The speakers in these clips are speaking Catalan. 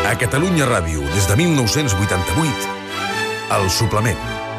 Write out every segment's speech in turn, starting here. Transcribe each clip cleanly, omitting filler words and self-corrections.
A Catalunya Ràdio, des de 1988, El Suplement.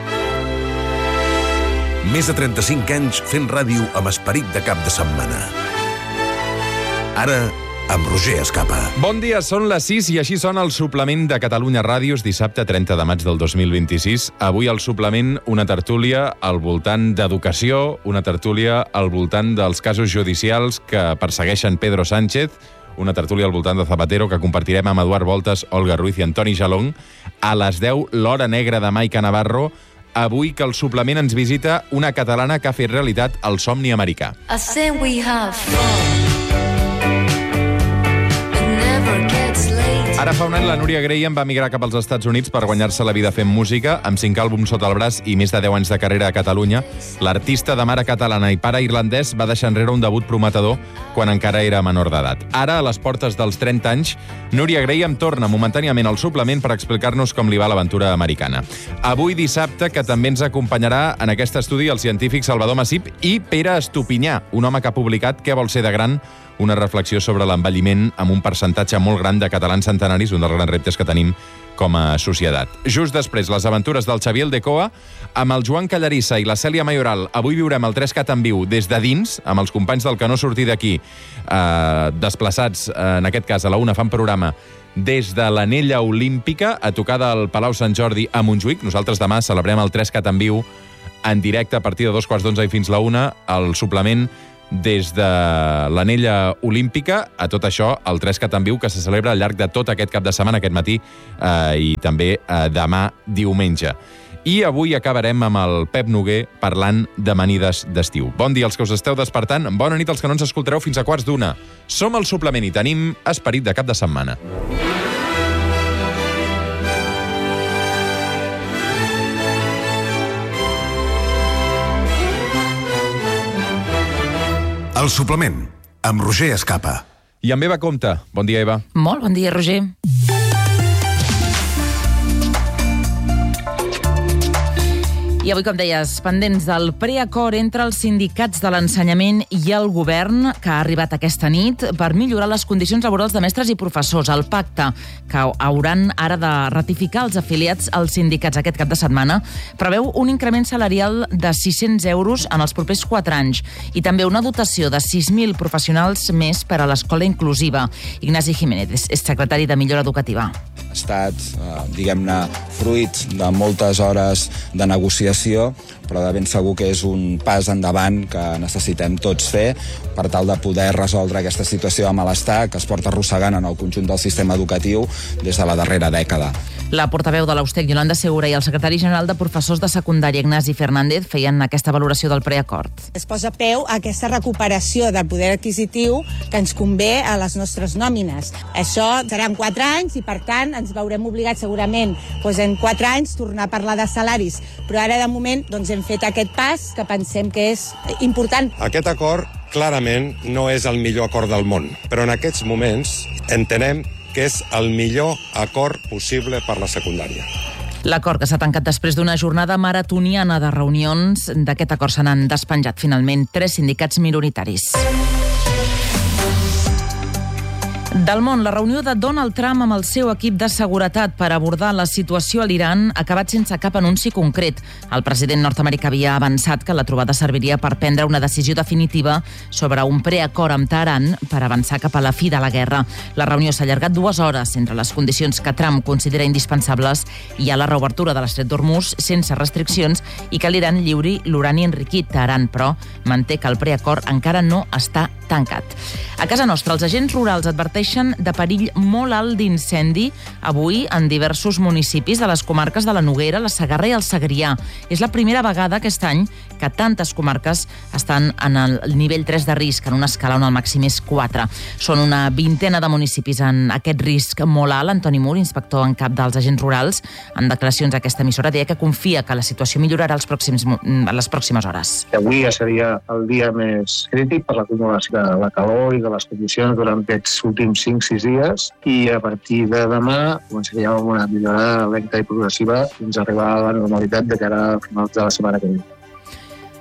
Més de 35 anys fent ràdio amb esperit de cap de setmana. Ara, amb Roger Escapa. Bon dia, són les 6 i així sona El Suplement de Catalunya Ràdio, dissabte 30 de maig del 2026. Avui al Suplement una tertúlia al voltant d'educació, una tertúlia al voltant dels casos judicials que persegueixen Pedro Sánchez, una tertúlia al voltant de Zapatero que compartirem amb Eduard Voltas, Olga Ruiz i Antoni Jalón. A les 10, l'Hora Negra de Maica Navarro. Avui que el Suplement ens visita una catalana que ha fet realitat el somni americà. I say we have fun. It never gets late. Ara fa un any la Núria Graham va migrar cap als Estats Units per guanyar-se la vida fent música, amb 5 àlbums sota el braç i més de 10 anys de carrera a Catalunya. L'artista de mare catalana i pare irlandès va deixar enrere un debut prometedor quan encara era menor d'edat. Ara, a les portes dels 30 anys, Núria Graham torna momentàniament al Suplement per explicar-nos com li va l'aventura americana. Avui dissabte, que també ens acompanyarà en aquest estudi el científic Salvador Massip i Pere Estupinyà, un home que ha publicat Què vol ser de gran? Una reflexió sobre l'envelliment amb un percentatge molt gran de catalans centenaris, un dels grans reptes que tenim com a societat. Just després, les aventures del Xavier Aldecoa, amb el Joan Callarissa i la Cèlia Mayoral. Avui viurem el 3CAT en viu des de dins, amb els companys del Que no sortir d'aquí, desplaçats, en aquest cas, a la una fan programa des de l'Anella Olímpica, a tocar del Palau Sant Jordi a Montjuïc. Nosaltres demà celebrem el 3CAT en viu en directe a partir de 2:15 i fins la 1, al Suplement des de l'Anella Olímpica. A tot això, el 3CAT en viu, que se celebra al llarg de tot aquest cap de setmana, aquest matí i també demà diumenge. I avui acabarem amb el Pep Noguer parlant d'amanides d'estiu. Bon dia als que us esteu despertant, bona nit als que no ens escoltareu fins a 1:15. Som al Suplement i tenim esperit de cap de setmana. El Suplement, amb Roger Escapa. I amb Eva Compte. Bon dia, Eva. Molt bon dia, Roger. I avui, com deies, pendents del preacord entre els sindicats de l'ensenyament i el govern, que ha arribat aquesta nit per millorar les condicions laborals de mestres i professors. El pacte que hauran ara de ratificar els afiliats als sindicats aquest cap de setmana preveu un increment salarial de 600 euros en els propers 4 anys i també una dotació de 6.000 professionals més per a l'escola inclusiva. Ignasi Jiménez és secretari de Millora Educativa. Ha estat, diguem-ne, fruit de moltes hores de negociació, però de ben segur que és un pas endavant que necessitem tots fer per tal de poder resoldre aquesta situació de malestar que es porta arrossegant en el conjunt del sistema educatiu des de la darrera dècada. La portaveu de l'Austec, Yolanda Segura, i el secretari general de professors de secundària, Ignasi Fernández, feien aquesta valoració del preacord. Es posa peu a aquesta recuperació del poder adquisitiu que ens convé a les nostres nòmines. Això seran 4 anys i, per tant, ens veurem obligats segurament en 4 anys tornar a parlar de salaris. Però ara, de moment, hem fet aquest pas que pensem que és important. Aquest acord, clarament, no és el millor acord del món, però en aquests moments entenem que és el millor acord possible per la secundària. L'acord que s'ha tancat després d'una jornada maratoniana de reunions. D'aquest acord se n'han despenjat finalment 3 sindicats minoritaris. Del món, la reunió de Donald Trump amb el seu equip de seguretat per abordar la situació a l'Iran ha acabat sense cap anunci concret. El president nord-americà havia avançat que la trobada serviria per prendre una decisió definitiva sobre un preacord amb Teheran per avançar cap a la fi de la guerra. La reunió s'ha allargat 2 hores. Entre les condicions que Trump considera indispensables hi ha la reobertura de l'Estret d'Hormuz sense restriccions i que l'Iran lliuri l'urani enriquit. Teheran, però, manté que el preacord encara no està tancat. A casa nostra, els agents rurals adverteixen de perill molt alt d'incendi avui en diversos municipis de les comarques de la Noguera, la Segarra i el Segrià. És la primera vegada aquest any que tantes comarques estan en el nivell 3 de risc, en una escala on el màxim és 4. Són una vintena de municipis en aquest risc molt alt. Antoni Mur, inspector en cap dels agents rurals, en declaracions a aquesta emissora, deia que confia que la situació millorarà a les pròximes hores. Avui ja seria el dia més crític per l'acumulació de la calor i de les condicions durant aquests últims 5-6 dies, i a partir de demà començaríem amb una millora lenta i progressiva fins a arribar a la normalitat de cara a finals de la setmana que ve.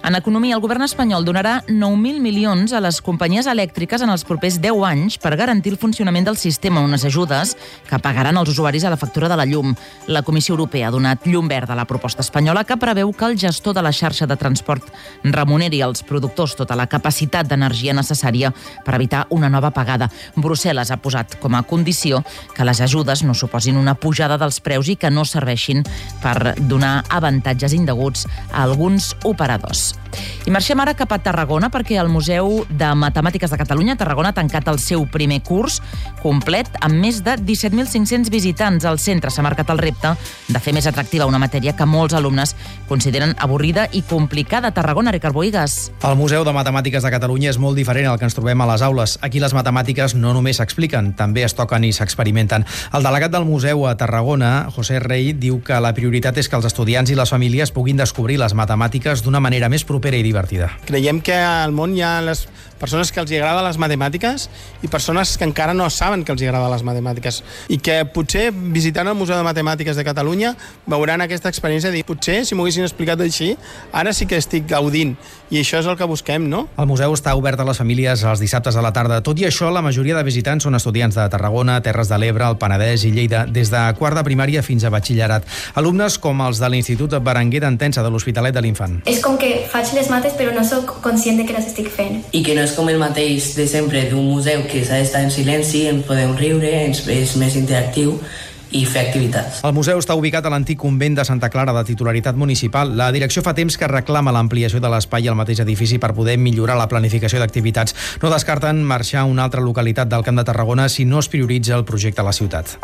En economia, el govern espanyol donarà 9.000 milions a les companyies elèctriques en els propers 10 anys per garantir el funcionament del sistema, unes ajudes que pagaran els usuaris a la factura de la llum. La Comissió Europea ha donat llum verda a la proposta espanyola que preveu que el gestor de la xarxa de transport remuneri als productors tota la capacitat d'energia necessària per evitar una nova pagada. Brussel·les ha posat com a condició que les ajudes no suposin una pujada dels preus i que no serveixin per donar avantatges indeguts a alguns operadors. I marxem ara cap a Tarragona perquè el Museu de Matemàtiques de Catalunya a Tarragona ha tancat el seu primer curs complet amb més de 17.500 visitants. El centre s'ha marcat el repte de fer més atractiva una matèria que molts alumnes consideren avorrida i complicada. Tarragona, Ricard Bohigas. El Museu de Matemàtiques de Catalunya és molt diferent al que ens trobem a les aules. Aquí les matemàtiques no només s'expliquen, també es toquen i s'experimenten. El delegat del museu a Tarragona, José Rey, diu que la prioritat és que els estudiants i les famílies puguin descobrir les matemàtiques d'una manera més propera i divertida. Creiem que al món hi ha les persones que els agraden les matemàtiques i persones que encara no saben que els agraden les matemàtiques i que potser visitant el Museu de Matemàtiques de Catalunya veuran aquesta experiència de dir, potser si m'ho haguessin explicat així, ara sí que estic gaudint i això és el que busquem, no? El museu està obert a les famílies els dissabtes a la tarda. Tot i això, la majoria de visitants són estudiants de Tarragona, Terres de l'Ebre, el Penedès i Lleida, des de quart de primària fins a batxillerat. Alumnes com els de l'Institut Berenguer d'Entença de l'Hospitalet de l'Infant. És com que faig les mates però no sóc conscient de que les estic fent. I que no és com el mateix de sempre d'un museu que s'ha d'estar en silenci, ens podem riure, és més interactiu i fer activitats. El museu està ubicat a l'antic convent de Santa Clara de titularitat municipal. La direcció fa temps que reclama l'ampliació de l'espai al mateix edifici per poder millorar la planificació d'activitats. No descarten marxar a una altra localitat del Camp de Tarragona si no es prioritza el projecte a la ciutat.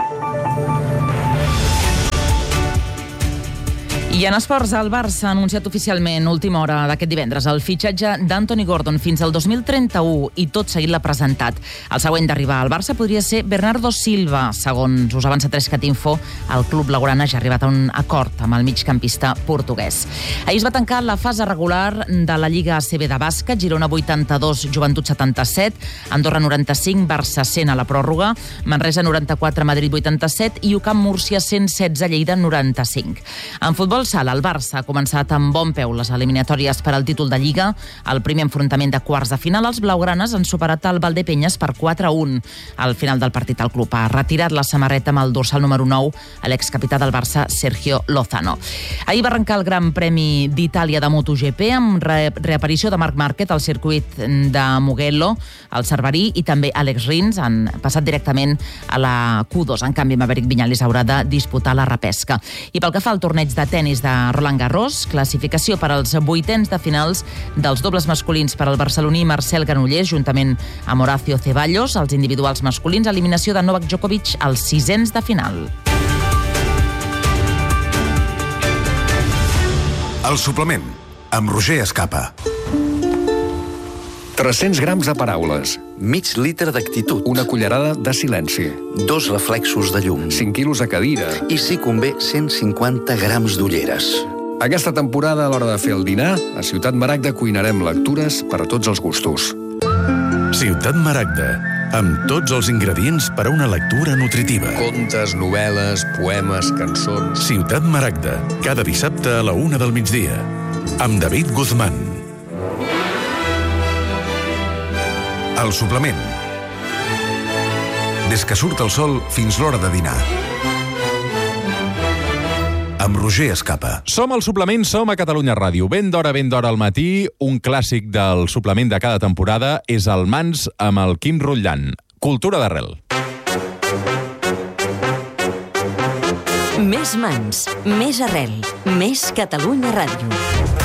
I en esports, el Barça ha anunciat oficialment, última hora d'aquest divendres, el fitxatge d'Anthony Gordon fins al 2031 i tot seguit l'ha presentat. El següent d'arribar al Barça podria ser Bernardo Silva. Segons us avança 3catinfo, el club blaugrana ja ha arribat a un acord amb el migcampista portuguès. Ahir es va tancar la fase regular de la Lliga ACB de bàsquet, Girona 82, Joventut 77, Andorra 95, Barça 100 a la pròrroga, Manresa 94, Madrid 87 i UCAM Múrcia 116, Lleida 95. En futbol sala, el Barça ha començat amb bon peu les eliminatòries per al títol de Lliga. Al primer enfrontament de quarts de final, els blaugranes han superat el Valdepenyes per 4-1. Al final del partit, el club ha retirat la samarreta amb el dorsal número 9 a l'excapità del Barça, Sergio Lozano. Ahir va arrencar el Gran Premi d'Itàlia de MotoGP amb reaparició de Marc Márquez al circuit de Mugello, el Cerverí i també Alex Rins han passat directament a la Q2. En canvi, Maverick Viñales haurà de disputar la repesca. I pel que fa al torneig de tenis de Roland Garros, classificació per als 8ens de finals dels dobles masculins per al barceloní Marcel Granollers juntament amb Horacio Ceballos, els individuals masculins, eliminació de Novak Djokovic als 6ens de final. El suplement, amb Roger Escapa. 300 grams de paraules. Mig litre d'actitud. Una cullerada de silenci. 2 reflexos de llum. 5 quilos de cadira. I, si convé, 150 grams d'ulleres. Aquesta temporada, a l'hora de fer el dinar, a Ciutat Maragda cuinarem lectures per a tots els gustos. Ciutat Maragda, amb tots els ingredients per a una lectura nutritiva. Contes, novel·les, poemes, cançons... Ciutat Maragda, cada dissabte a la 1 del migdia. Amb David Guzmán. El suplement. Des que surt el sol fins l'hora de dinar. Amb Roger Escapa. Som al suplement, som a Catalunya Ràdio. Ben d'hora al matí, un clàssic del suplement de cada temporada és el Mans amb el Quim Rotllant. Cultura d'arrel. Més Mans, més arrel, més Catalunya Ràdio.